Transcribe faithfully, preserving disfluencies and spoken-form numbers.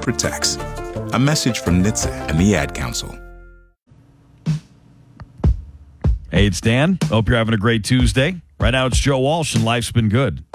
protects. A message from N H T S A and the Ad Council. Hey, it's Dan. Hope you're having a great Tuesday. Right now, it's Joe Walsh, and life's been good.